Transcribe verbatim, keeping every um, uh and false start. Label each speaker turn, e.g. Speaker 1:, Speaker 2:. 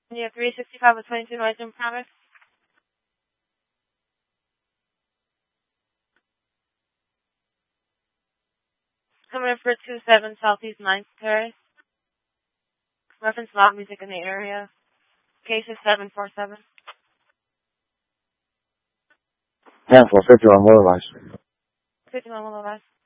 Speaker 1: You have three sixty-five with twenty-two noise and promise. Coming in for two seven Southeast ninth Terrace. Reference loud music in the area. Case is seven four seven.
Speaker 2: Cancel, fifty-one Willow Rise.
Speaker 1: fifty-one Willow Rise.